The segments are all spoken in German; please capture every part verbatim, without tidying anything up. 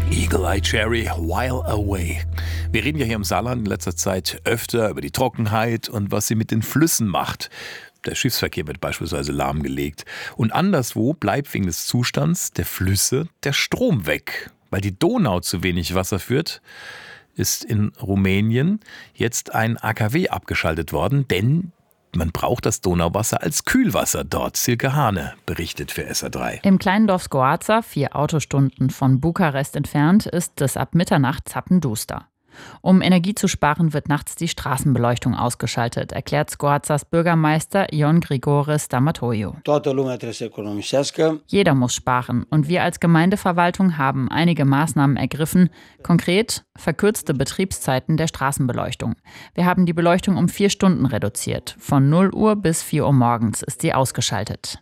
Eagle Eye Cherry, While Away. Wir reden ja hier im Saarland in letzter Zeit öfter über die Trockenheit und was sie mit den Flüssen macht. Der Schiffsverkehr wird beispielsweise lahmgelegt. Und anderswo bleibt wegen des Zustands der Flüsse der Strom weg. Weil die Donau zu wenig Wasser führt, ist in Rumänien jetzt ein A K W abgeschaltet worden, denn man braucht das Donauwasser als Kühlwasser dort. Silke Hane berichtet für S R drei. Im kleinen Dorf Scoața, vier Autostunden von Bukarest entfernt, ist es ab Mitternacht zappenduster. Um Energie zu sparen, wird nachts die Straßenbeleuchtung ausgeschaltet, erklärt Scoațas Bürgermeister Ion Grigore Stamatoiu. Jeder muss sparen und wir als Gemeindeverwaltung haben einige Maßnahmen ergriffen, konkret verkürzte Betriebszeiten der Straßenbeleuchtung. Wir haben die Beleuchtung um vier Stunden reduziert. Von null Uhr bis vier Uhr morgens ist sie ausgeschaltet.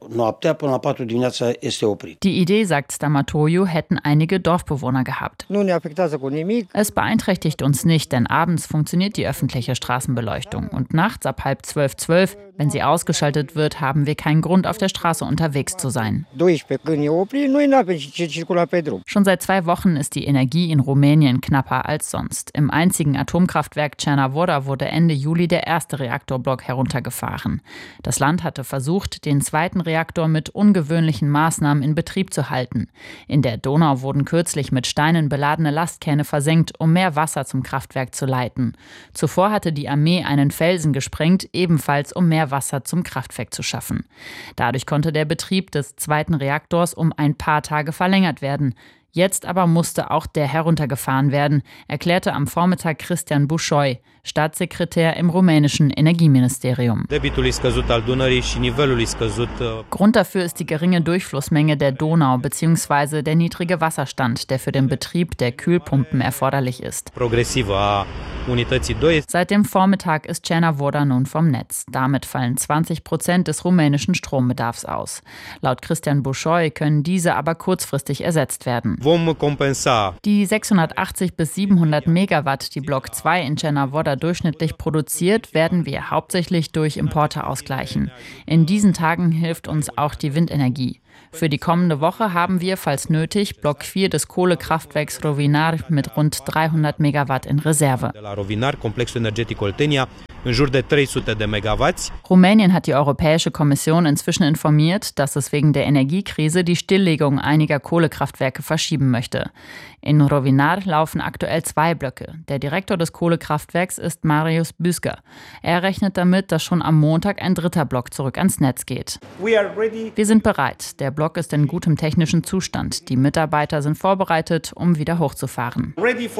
Die Idee, sagt Stamatoiu, hätten einige Dorfbewohner gehabt. Es beeinträchtigt uns nicht, denn abends funktioniert die öffentliche Straßenbeleuchtung. Und nachts ab halb zwölf, zwölf, wenn sie ausgeschaltet wird, haben wir keinen Grund, auf der Straße unterwegs zu sein. Schon seit zwei Wochen ist die Energie in Rumänien knapper als sonst. Im einzigen Atomkraftwerk Cernavodă wurde Ende Juli der erste Reaktorblock heruntergefahren. Das Land hatte versucht, den zweiten Reaktor mit ungewöhnlichen Maßnahmen in Betrieb zu halten. In der Donau wurden kürzlich mit Steinen beladene Lastkähne versenkt, um mehr Wasser zum Kraftwerk zu leiten. Zuvor hatte die Armee einen Felsen gesprengt, ebenfalls um mehr Wasser zum Kraftwerk zu schaffen. Dadurch konnte der Betrieb des zweiten Reaktors um ein paar Tage verlängert werden. Jetzt aber musste auch der heruntergefahren werden, erklärte am Vormittag Cristian Bușoi, Staatssekretär im rumänischen Energieministerium. Grund dafür ist die geringe Durchflussmenge der Donau bzw. der niedrige Wasserstand, der für den Betrieb der Kühlpumpen erforderlich ist. Seit dem Vormittag ist Cernavodă nun vom Netz. Damit fallen zwanzig Prozent des rumänischen Strombedarfs aus. Laut Cristian Bușoi können diese aber kurzfristig ersetzt werden. Die sechshundertachtzig bis siebenhundert Megawatt, die Block zwei in Cernavodă durchschnittlich produziert, werden wir hauptsächlich durch Importe ausgleichen. In diesen Tagen hilft uns auch die Windenergie. Für die kommende Woche haben wir, falls nötig, Block vier des Kohlekraftwerks Rovinar mit rund dreihundert Megawatt in Reserve. Rumänien hat die Europäische Kommission inzwischen informiert, dass es wegen der Energiekrise die Stilllegung einiger Kohlekraftwerke verschieben möchte. In Rovinar laufen aktuell zwei Blöcke. Der Direktor des Kohlekraftwerks ist Marius Büsker. Er rechnet damit, dass schon am Montag ein dritter Block zurück ans Netz geht. Wir sind bereit. Der Block ist in gutem technischen Zustand. Die Mitarbeiter sind vorbereitet, um wieder hochzufahren.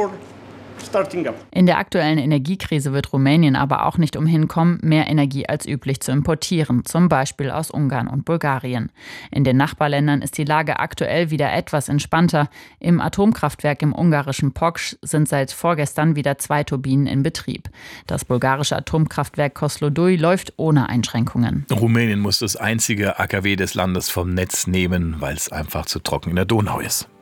In der aktuellen Energiekrise wird Rumänien aber auch nicht umhin kommen, mehr Energie als üblich zu importieren, zum Beispiel aus Ungarn und Bulgarien. In den Nachbarländern ist die Lage aktuell wieder etwas entspannter. Im Atomkraftwerk im ungarischen Poksch sind seit vorgestern wieder zwei Turbinen in Betrieb. Das bulgarische Atomkraftwerk Kozloduy läuft ohne Einschränkungen. Rumänien muss das einzige A K W des Landes vom Netz nehmen, weil es einfach zu trocken in der Donau ist.